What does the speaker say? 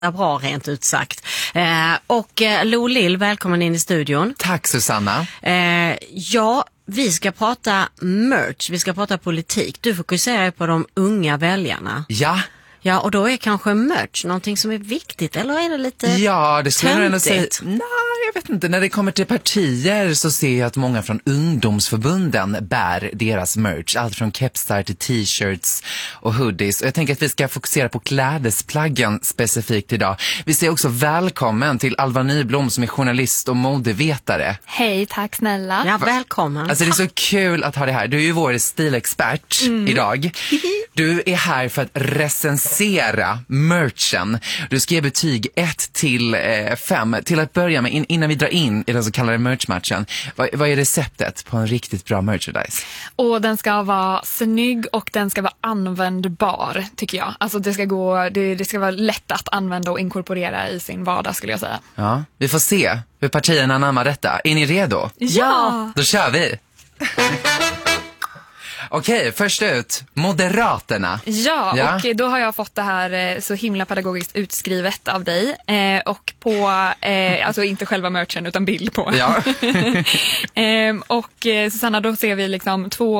bra rent ut sagt. Och Lo Lill, välkommen in i studion. Tack Susanna. Ja, vi ska prata merch, vi ska prata politik. Du fokuserar på de unga väljarna. Ja, och då är kanske merch någonting som är viktigt, eller är det lite Ja, det skulle jag ändå säga. töntigt? Nej, jag vet inte. När det kommer till partier så ser jag att många från ungdomsförbunden bär deras merch. Allt från kepsar till t-shirts och hoodies. Och jag tänker att vi ska fokusera på klädesplaggen specifikt idag. Vi säger också välkommen till Alva Nyblom som är journalist och modevetare. Hej, tack snälla. Ja, välkommen. Alltså det är så kul att ha det här. Du är ju vår stilexpert idag. Du är här för att recensera merchen. Du ska ge betyg 1 till 5. Till att börja med, innan vi drar in i den så kallade merchmatchen. Vad är receptet på en riktigt bra merchandise? Och den ska vara snygg och den ska vara användbar, tycker jag. Alltså det ska vara lätt att använda och inkorporera i sin vardag, skulle jag säga. Ja, vi får se hur partierna anammar detta. Är ni redo? Ja! Då kör vi! Okej, först ut, Moderaterna. Ja, och då har jag fått det här så himla pedagogiskt utskrivet av dig. Och på, alltså inte själva merchen utan bild på. Ja. Och Susanna, då ser vi liksom 2